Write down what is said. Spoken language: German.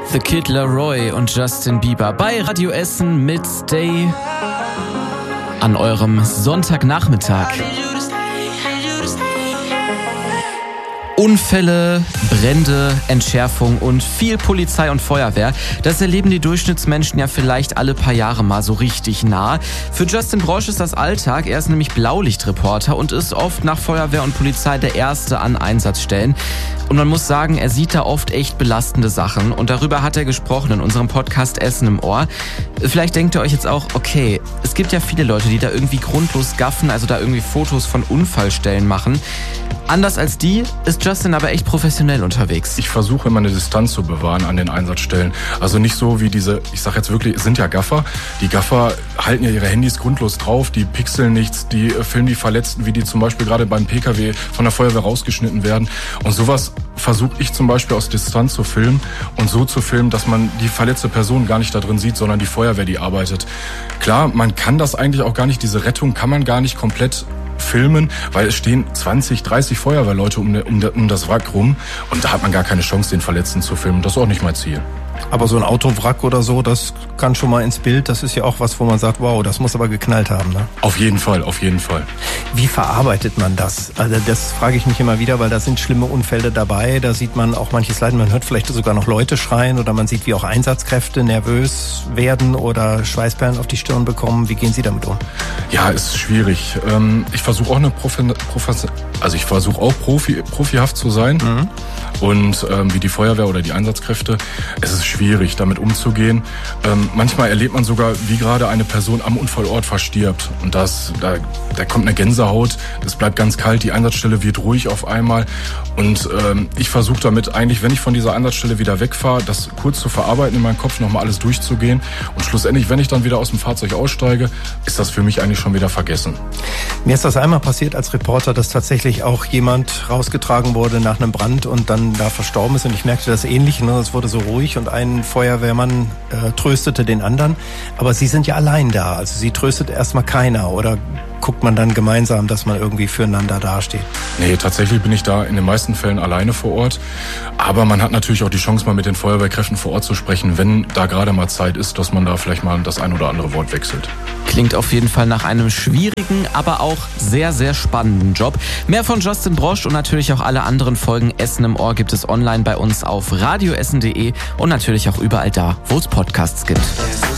The Kid Laroi und Justin Bieber bei Radio Essen mit Stay an eurem Sonntagnachmittag. Unfälle, Brände, Entschärfung und viel Polizei und Feuerwehr. Das erleben die Durchschnittsmenschen ja vielleicht alle paar Jahre mal so richtig nah. Für Justin Brosch ist das Alltag. Er ist nämlich Blaulichtreporter und ist oft nach Feuerwehr und Polizei der Erste an Einsatzstellen. Und man muss sagen, er sieht da oft echt belastende Sachen. Und darüber hat er gesprochen in unserem Podcast Essen im Ohr. Vielleicht denkt ihr euch jetzt auch, okay, es gibt ja viele Leute, die da irgendwie grundlos gaffen, also da irgendwie Fotos von Unfallstellen machen. Anders als die ist Justin aber echt professionell unterwegs. Ich versuche immer eine Distanz zu bewahren an den Einsatzstellen. Also nicht so wie diese, ich sag jetzt wirklich, es sind ja Gaffer. Die Gaffer halten ja ihre Handys grundlos drauf, die pixeln nichts, die filmen die Verletzten, wie die zum Beispiel gerade beim PKW von der Feuerwehr rausgeschnitten werden. Und sowas versuche ich zum Beispiel aus Distanz zu filmen und so zu filmen, dass man die verletzte Person gar nicht da drin sieht, sondern die Feuerwehr, die arbeitet. Klar, man kann das eigentlich auch gar nicht, diese Rettung kann man gar nicht komplett filmen, weil es stehen 20, 30 Feuerwehrleute um das Wrack rum und da hat man gar keine Chance, den Verletzten zu filmen. Das ist auch nicht mein Ziel. Aber so ein Autowrack oder so, das kann schon mal ins Bild. Das ist ja auch was, wo man sagt, wow, das muss aber geknallt haben, ne? Auf jeden Fall, auf jeden Fall. Wie verarbeitet man das? Also das frage ich mich immer wieder, weil da sind schlimme Unfälle dabei. Da sieht man auch manches Leiden. Man hört vielleicht sogar noch Leute schreien oder man sieht, wie auch Einsatzkräfte nervös werden oder Schweißperlen auf die Stirn bekommen. Wie gehen Sie damit um? Ja, ist schwierig. Ich versuche auch profihaft zu sein. Mhm. Und wie die Feuerwehr oder die Einsatzkräfte. Es ist schwierig, damit umzugehen. Manchmal erlebt man sogar, wie gerade eine Person am Unfallort verstirbt. Und da kommt eine Gänsehaut, es bleibt ganz kalt, die Einsatzstelle wird ruhig auf einmal. Und ich versuche damit eigentlich, wenn ich von dieser Einsatzstelle wieder wegfahre, das kurz zu verarbeiten in meinem Kopf, nochmal alles durchzugehen. Und schlussendlich, wenn ich dann wieder aus dem Fahrzeug aussteige, ist das für mich eigentlich schon wieder vergessen. Mir ist das einmal passiert als Reporter, dass tatsächlich auch jemand rausgetragen wurde nach einem Brand und dann da verstorben ist. Und ich merkte das ähnlich, ne? Es wurde so ruhig und ein Feuerwehrmann tröstete den anderen. Aber Sie sind ja allein da, also Sie tröstet erstmal keiner oder guckt man dann gemeinsam, dass man irgendwie füreinander dasteht? Nee, tatsächlich bin ich da in den meisten Fällen alleine vor Ort. Aber man hat natürlich auch die Chance, mal mit den Feuerwehrkräften vor Ort zu sprechen, wenn da gerade mal Zeit ist, dass man da vielleicht mal das ein oder andere Wort wechselt. Klingt auf jeden Fall nach einem schwierigen, aber auch sehr, sehr spannenden Job. Mehr von Justin Brosch und natürlich auch alle anderen Folgen Essen im Ohr gibt es online bei uns auf radioessen.de und natürlich auch überall da, wo es Podcasts gibt.